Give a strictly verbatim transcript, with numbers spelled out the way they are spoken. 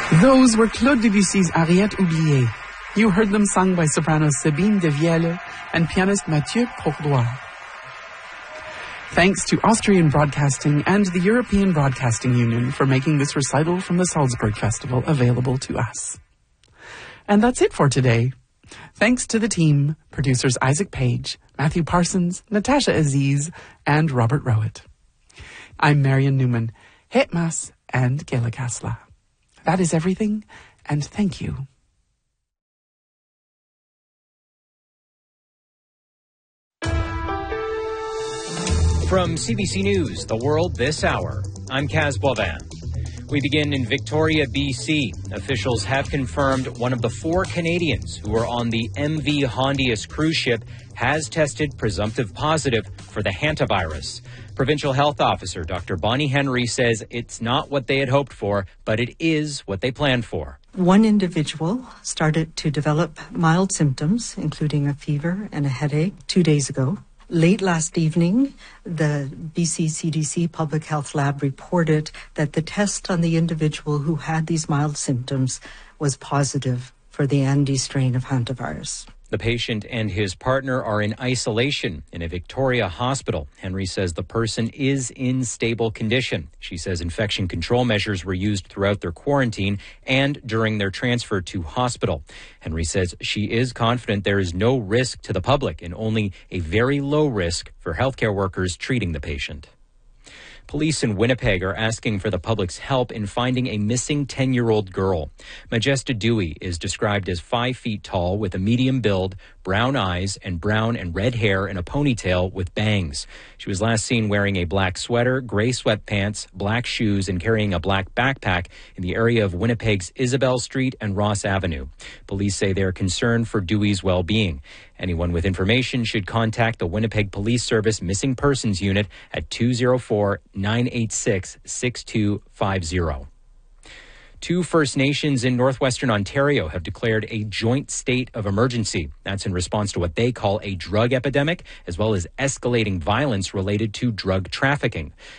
Those were Claude Debussy's Ariette Oubliée. You heard them sung by sopranos Sabine de Vielle and pianist Mathieu Courdois. Thanks to Austrian Broadcasting and the European Broadcasting Union for making this recital from the Salzburg Festival available to us. And that's it for today. Thanks to the team, producers Isaac Page, Matthew Parsons, Natasha Aziz, and Robert Rowett. I'm Marion Newman, Hetmas and Gela Kasla. That is everything, and thank you. From C B C News, The World This Hour, I'm Kaz Boivin. We begin in Victoria, B C. Officials have confirmed one of the four Canadians who were on the M V Hondius cruise ship has tested presumptive positive for the hantavirus. Provincial Health Officer Doctor Bonnie Henry says it's not what they had hoped for, but it is what they planned for. One individual started to develop mild symptoms, including a fever and a headache, two days ago. Late last evening, the B C C D C Public Health Lab reported that the test on the individual who had these mild symptoms was positive for the Andes strain of hantavirus. The patient and his partner are in isolation in a Victoria hospital. Henry says the person is in stable condition. She says infection control measures were used throughout their quarantine and during their transfer to hospital. Henry says she is confident there is no risk to the public and only a very low risk for healthcare workers treating the patient. Police in Winnipeg are asking for the public's help in finding a missing ten-year-old girl. Majesta Dewey is described as five feet tall with a medium build, brown eyes, and brown and red hair in a ponytail with bangs. She was last seen wearing a black sweater, gray sweatpants, black shoes, and carrying a black backpack in the area of Winnipeg's Isabel Street and Ross Avenue. Police say they are concerned for Dewey's well-being. Anyone with information should contact the Winnipeg Police Service Missing Persons Unit at two oh four, nine eight six, six two five zero. Two First Nations in northwestern Ontario have declared a joint state of emergency. That's in response to what they call a drug epidemic, as well as escalating violence related to drug trafficking.